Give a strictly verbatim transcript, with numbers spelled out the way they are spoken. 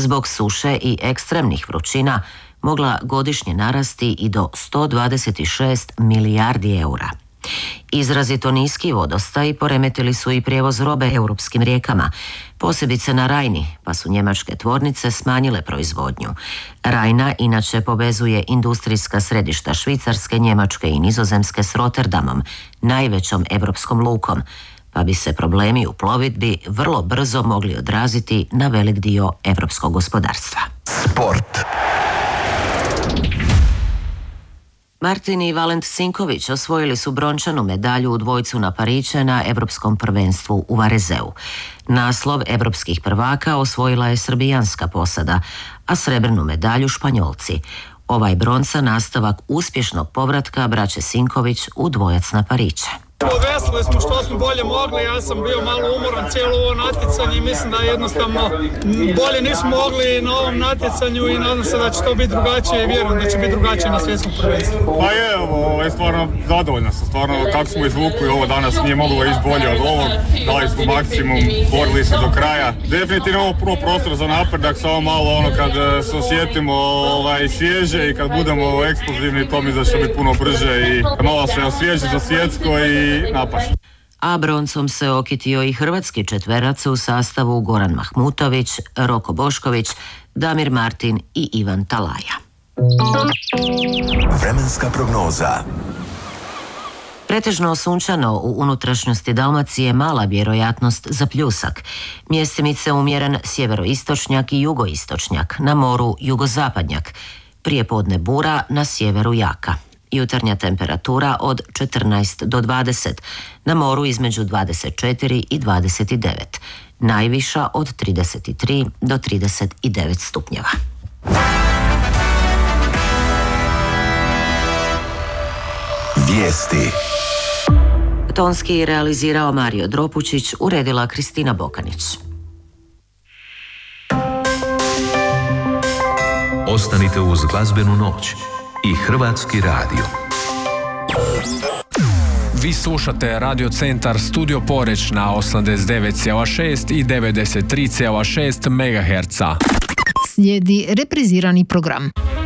zbog suše i ekstremnih vrućina mogla godišnje narasti i do sto dvadeset šest milijardi eura. Izrazito niski vodostaj poremetili su i prijevoz robe europskim rijekama, posebice na Rajni, pa su njemačke tvornice smanjile proizvodnju. Rajna inače povezuje industrijska središta Švicarske, Njemačke i Nizozemske s Rotterdamom, najvećom europskom lukom, pa bi se problemi u plovidbi vrlo brzo mogli odraziti na velik dio europskog gospodarstva. Sport. Martin i Valent Sinković osvojili su brončanu medalju u dvojcu na Pariće na Europskom prvenstvu u Varezeu. Naslov europskih prvaka osvojila je srbijanska posada, a srebrnu medalju Španjolci. Ovaj bronca nastavak uspješnog povratka braće Sinković u dvojac na Pariće. Veseli smo što smo bolje mogli, ja sam bio malo umoran cijelo ovo natjecanje i mislim da jednostavno bolje nismo mogli na ovom natjecanju i nadam se da će to biti drugačije i vjerujem da će biti drugačije na svjetskom prvenstvu. Pa je, ovo je stvarno zadovoljno sam, stvarno kako smo izvukli ovo danas nije moglo ići bolje od ovog, dali smo maksimum, borili se do kraja. Definitivno ovo prvo prostor za napredak, samo malo ono kad se osjetimo ovaj, svježe i kad budemo eksplozivni, to mi da će biti puno brže i malo se osvježi za svjetsko i napaš. A broncom se okitio i hrvatski četverac u sastavu Goran Mahmutović, Roko Bošković, Damir Martin i Ivan Talaja. Vremenska prognoza. Pretežno sunčano, u unutrašnjosti Dalmacije mala vjerojatnost za pljusak. Mjestimice umjeren sjeveroistočnjak i jugoistočnjak, na moru jugozapadnjak. Prijepodne bura, na sjeveru jaka. Jutarnja temperatura od četrnaest do dvadeset, na moru između dvadeset četiri i dvadeset devet, najviša od trideset tri do trideset devet stupnjeva. Vijesti. Tonski realizirao Mario Dropučić, uredila Kristina Bokanić. Ostanite uz glazbenu noć i Hrvatski radio. Vi slušate Radio Centar Studio Poreč na osamdeset devet zarez šest i devedeset tri zarez šest megaherca. Slijedi reprizirani program.